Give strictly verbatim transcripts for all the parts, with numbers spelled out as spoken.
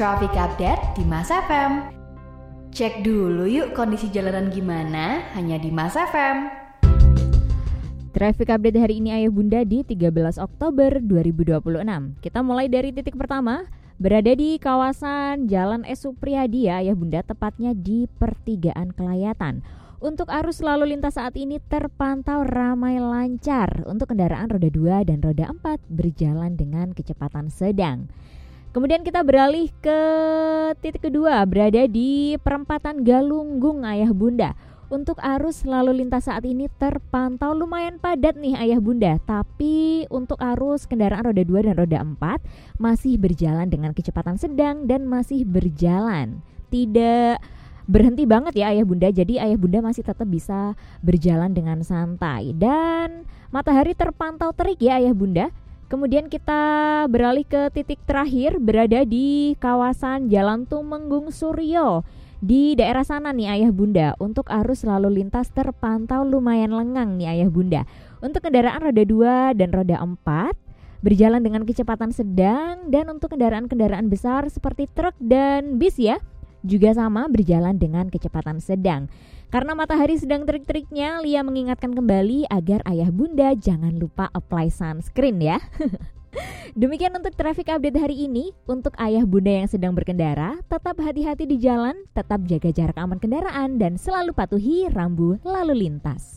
Traffic Update di Mas F M. Cek dulu yuk kondisi jalanan gimana, hanya di Mas F M. Traffic Update hari ini Ayah Bunda di tiga belas Oktober dua ribu dua puluh enam. Kita mulai dari titik pertama, berada di kawasan Jalan S. Supriyadi ya Ayah Bunda, tepatnya di pertigaan Kelayatan. Untuk arus lalu lintas saat ini terpantau ramai lancar untuk kendaraan roda dua dan roda empat berjalan dengan kecepatan sedang. Kemudian kita beralih ke titik kedua, berada di perempatan Galunggung Ayah Bunda. Untuk arus lalu lintas saat ini terpantau lumayan padat nih Ayah Bunda, tapi untuk arus kendaraan roda dua dan roda empat masih berjalan dengan kecepatan sedang dan masih berjalan. Tidak berhenti banget ya Ayah Bunda, jadi Ayah Bunda masih tetap bisa berjalan dengan santai. Dan matahari terpantau terik ya Ayah Bunda. Kemudian kita beralih ke titik terakhir, berada di kawasan Jalan Tumenggung Suryo. Di daerah sana nih Ayah Bunda, untuk arus lalu lintas terpantau lumayan lengang nih Ayah Bunda. Untuk kendaraan roda dua dan roda empat berjalan dengan kecepatan sedang, dan untuk kendaraan-kendaraan besar seperti truk dan bis ya, juga sama berjalan dengan kecepatan sedang. Karena matahari sedang terik-teriknya, Lia mengingatkan kembali agar Ayah Bunda jangan lupa apply sunscreen ya. Demikian untuk traffic update hari ini. Untuk Ayah Bunda yang sedang berkendara, tetap hati-hati di jalan, tetap jaga jarak aman kendaraan, dan selalu patuhi rambu lalu lintas.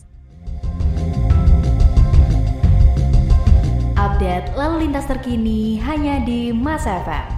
Update lalu lintas terkini hanya di Mas F M.